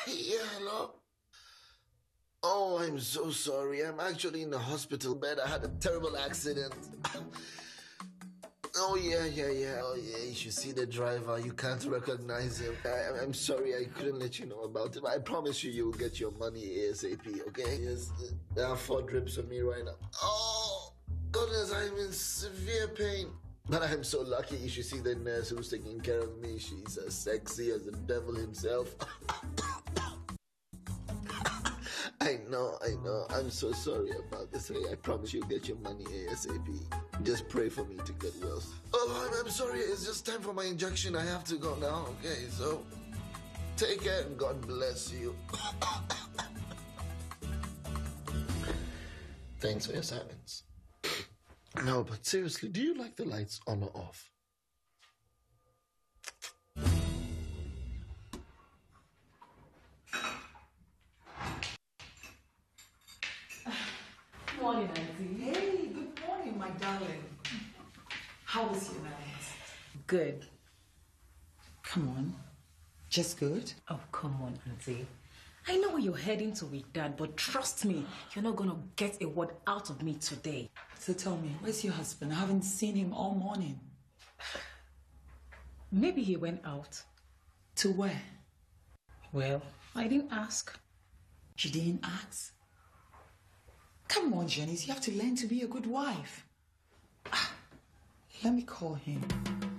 Yeah, hello. Oh, I'm so sorry. I'm actually in the hospital bed. I had a terrible accident. Oh, yeah. Oh, yeah. You should see the driver. You can't recognize him. I'm sorry I couldn't let you know about it. I promise you, you'll get your money ASAP, okay? Yes, there are 4 drips on me right now. Oh, goodness, I'm in severe pain. But I'm so lucky. You should see the nurse who's taking care of me. She's as sexy as the devil himself. I know. I'm so sorry about this. Hey, I promise you'll get your money ASAP. Just pray for me to get well. Oh, I'm sorry. It's just time for my injection. I have to go now. Okay, so take care and God bless you. Thanks for your silence. No, but seriously, do you like the lights on or off? Good morning, Auntie. Hey, good morning, my darling. How was your night? Good. Come on. Just good? Oh, come on, Auntie. I know where you're heading to with Dad, but trust me, you're not gonna get a word out of me today. So tell me, where's your husband? I haven't seen him all morning. Maybe he went out. To where? Well, I didn't ask. You didn't ask? Come on, Janice, you have to learn to be a good wife. Let me call him.